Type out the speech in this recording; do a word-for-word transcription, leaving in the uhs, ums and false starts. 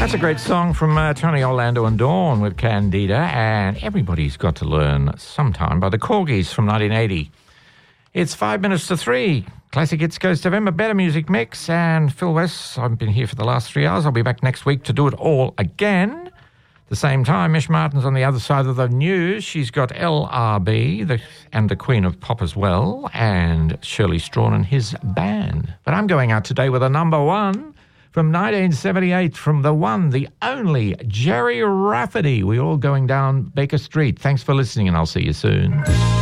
That's a great song from uh, Tony Orlando and Dawn with Candida, and Everybody's Got to Learn Sometime by the Corgis from nineteen eighty. It's five minutes to three. Classic Hits Coast F M, a better music mix, and Phil West, I've been here for the last three hours. I'll be back next week to do it all again. The same time, Mish Martin's on the other side of the news. She's got L R B the, and the Queen of Pop as well, and Shirley Strawn and his band. But I'm going out today with a number one from nineteen seventy-eight from the one, the only Jerry Rafferty. We're all going down Baker Street. Thanks for listening, and I'll see you soon.